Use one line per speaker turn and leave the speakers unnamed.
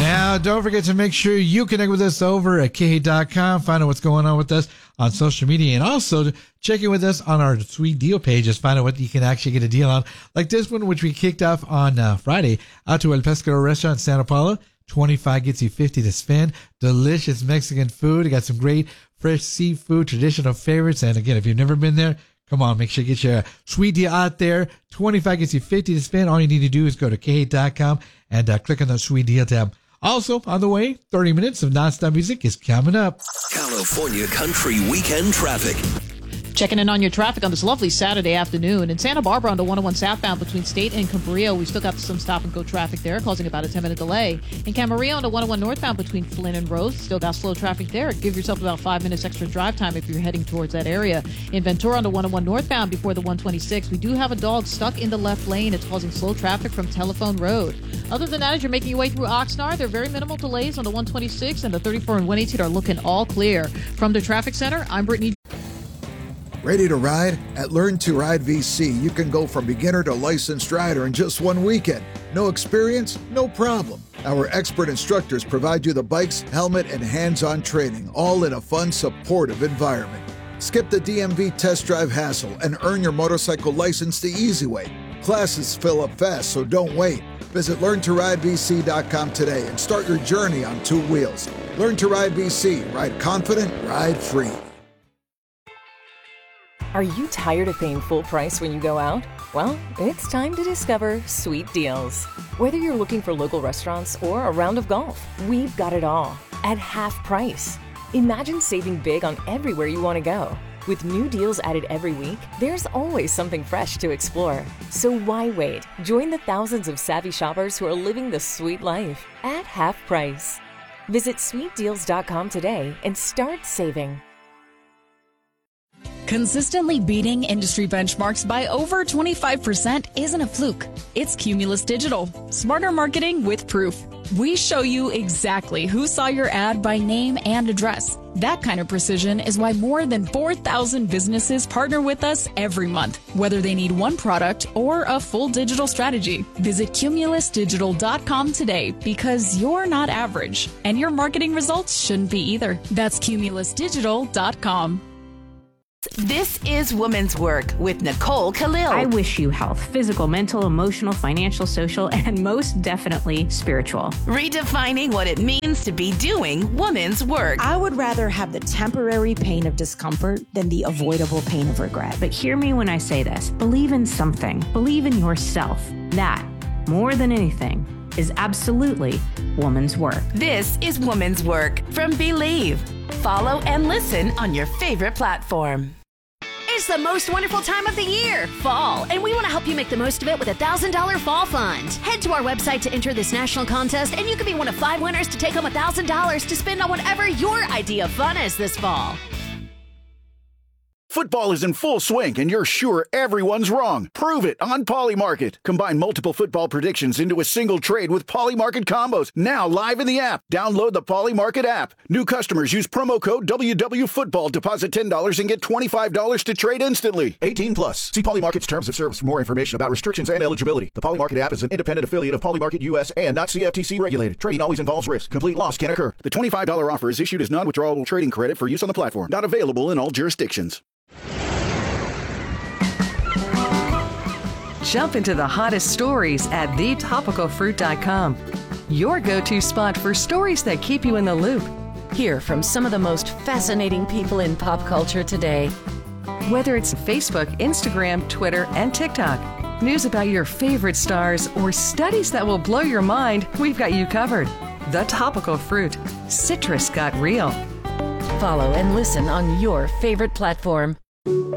Now, don't forget to make sure you connect with us over at KH.com. Find out what's going on with us on social media, and also check in with us on our sweet deal pages. Find out what you can actually get a deal on, like this one, which we kicked off on Friday, out to El Pescador Restaurant in Santa Paula. 25 gets you 50 to spend. Delicious Mexican food. You got some great fresh seafood, traditional favorites. And again, if you've never been there, come on, make sure you get your sweet deal out there. 25 gets you 50 to spend. All you need to do is go to KH.com and click on the sweet deal tab. Also, on the way, 30 minutes of nonstop music is coming up.
California Country Weekend Traffic.
Checking in on your traffic on this lovely Saturday afternoon. In Santa Barbara on the 101 southbound between State and Cabrillo, we still got some stop-and-go traffic there, causing about a 10-minute delay. In Camarillo on the 101 northbound between Flynn and Rose, still got slow traffic there. Give yourself about 5 minutes extra drive time if you're heading towards that area. In Ventura on the 101 northbound before the 126, we do have a dog stuck in the left lane. It's causing slow traffic from Telephone Road. Other than that, as you're making your way through Oxnard, there are very minimal delays on the 126, and the 34 and 118 are looking all clear. From the Traffic Center, I'm Brittany.
Ready to ride? At Learn to Ride VC, you can go from beginner to licensed rider in just one weekend. No experience? No problem. Our expert instructors provide you the bikes, helmet, and hands-on training, all in a fun, supportive environment. Skip the DMV test drive hassle and earn your motorcycle license the easy way. Classes fill up fast, so don't wait. Visit LearnToRideVC.com today and start your journey on two wheels. Learn to Ride VC. Ride confident, ride free.
Are you tired of paying full price when you go out? Well, it's time to discover Sweet Deals. Whether you're looking for local restaurants or a round of golf, we've got it all at half price. Imagine saving big on everywhere you want to go. With new deals added every week, there's always something fresh to explore. So why wait? Join the thousands of savvy shoppers who are living the sweet life at half price. Visit sweetdeals.com today and start saving.
Consistently beating industry benchmarks by over 25% isn't a fluke. It's Cumulus Digital. Smarter marketing with proof. We show you exactly who saw your ad by name and address. That kind of precision is why more than 4,000 businesses partner with us every month, whether they need one product or a full digital strategy. Visit cumulusdigital.com today because you're not average, and your marketing results shouldn't be either. That's cumulusdigital.com.
This is Women's Work with Nicole Khalil.
I wish you health, physical, mental, emotional, financial, social, and most definitely spiritual.
Redefining what it means to be doing women's work.
I would rather have the temporary pain of discomfort than the avoidable pain of regret.
But hear me when I say this. Believe in something. Believe in yourself. That, more than anything, is absolutely woman's work.
This is Women's Work from Believe. Follow and listen on your favorite platform.
It's the most wonderful time of the year, fall, and we want to help you make the most of it with a $1,000 fall fund. Head to our website to enter this national contest, and you could be one of 5 winners to take home $1,000 to spend on whatever your idea of fun is this fall.
Football is in full swing, and you're sure everyone's wrong. Prove it on Polymarket. Combine multiple football predictions into a single trade with Polymarket combos. Now live in the app. Download the Polymarket app. New customers use promo code WWFootball. Deposit $10 and get $25 to trade instantly. 18 plus. See Polymarket's terms of service for more information about restrictions and eligibility. The Polymarket app is an independent affiliate of Polymarket US and not CFTC regulated. Trading always involves risk. Complete loss can occur. The $25 offer is issued as non-withdrawable trading credit for use on the platform. Not available in all jurisdictions.
Jump into the hottest stories at thetopicalfruit.com. Your go-to spot for stories that keep you in the loop.
Hear from some of the most fascinating people in pop culture today.
Whether it's Facebook, Instagram, Twitter, and TikTok, news about your favorite stars, or studies that will blow your mind, we've got you covered. The Topical Fruit. Citrus got real.
Follow and listen on your favorite platform.